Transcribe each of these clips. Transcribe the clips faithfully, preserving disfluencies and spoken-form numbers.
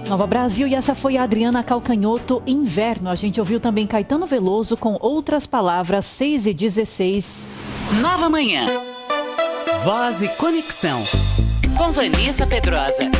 Nova Brasil, e essa foi a Adriana Calcanhoto, Inverno. A gente ouviu também Caetano Veloso com Outras Palavras, seis e dezesseis. Nova Manhã. Voz e Conexão. Com Vanessa Pedrosa.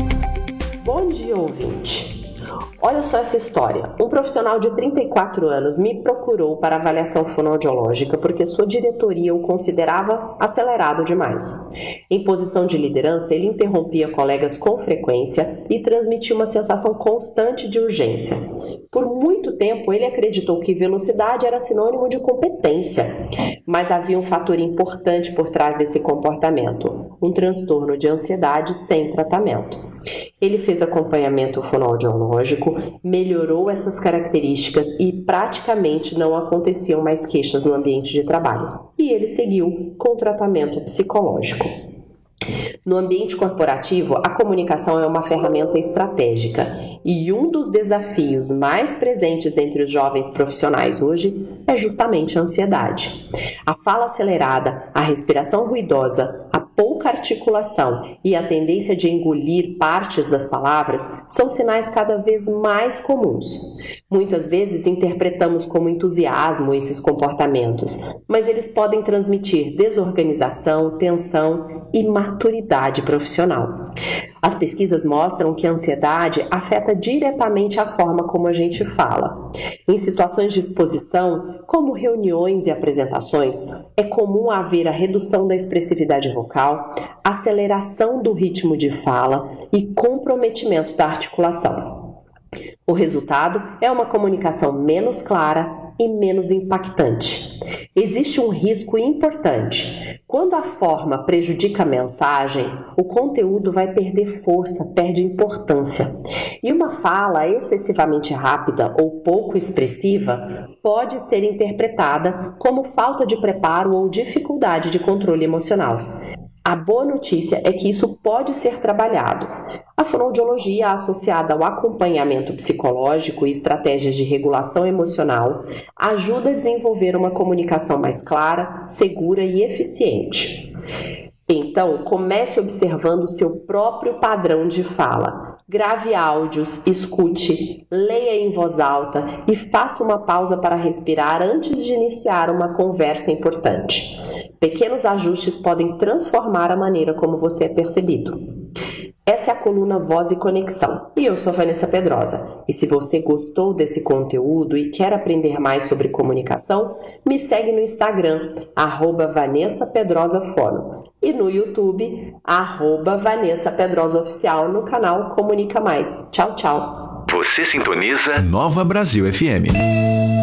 Bom dia, ouvinte. Olha só essa história. Um profissional de trinta e quatro anos me procurou para avaliação fonoaudiológica porque sua diretoria o considerava acelerado demais. Em posição de liderança, ele interrompia colegas com frequência e transmitia uma sensação constante de urgência. Por muito tempo, ele acreditou que velocidade era sinônimo de competência, mas havia um fator importante por trás desse comportamento: um transtorno de ansiedade sem tratamento. Ele fez acompanhamento fonoaudiológico, melhorou essas características e praticamente não aconteciam mais queixas no ambiente de trabalho. E ele seguiu com tratamento psicológico. No ambiente corporativo, a comunicação é uma ferramenta estratégica e um dos desafios mais presentes entre os jovens profissionais hoje é justamente a ansiedade. A fala acelerada, a respiração ruidosa, a pouca articulação e a tendência de engolir partes das palavras são sinais cada vez mais comuns. Muitas vezes interpretamos como entusiasmo esses comportamentos, mas eles podem transmitir desorganização, tensão e maturidade profissional. As pesquisas mostram que a ansiedade afeta diretamente a forma como a gente fala. Em situações de exposição, como reuniões e apresentações, é comum haver a redução da expressividade vocal, aceleração do ritmo de fala e comprometimento da articulação. O resultado é uma comunicação menos clara e menos impactante. Existe um risco importante. Quando a forma prejudica a mensagem, o conteúdo vai perder força, perde importância. E uma fala excessivamente rápida ou pouco expressiva pode ser interpretada como falta de preparo ou dificuldade de controle emocional. A boa notícia é que isso pode ser trabalhado. A fonoaudiologia, associada ao acompanhamento psicológico e estratégias de regulação emocional, ajuda a desenvolver uma comunicação mais clara, segura e eficiente. Então, comece observando o seu próprio padrão de fala. Grave áudios, escute, leia em voz alta e faça uma pausa para respirar antes de iniciar uma conversa importante. Pequenos ajustes podem transformar a maneira como você é percebido. Essa é a coluna Voz e Conexão, e eu sou a Vanessa Pedrosa. E se você gostou desse conteúdo e quer aprender mais sobre comunicação, me segue no Instagram, arroba Vanessa Pedrosa Fono, e no YouTube, arroba Vanessa Pedrosa Oficial, no canal Comunica Mais. Tchau, tchau. Você sintoniza Nova Brasil F M.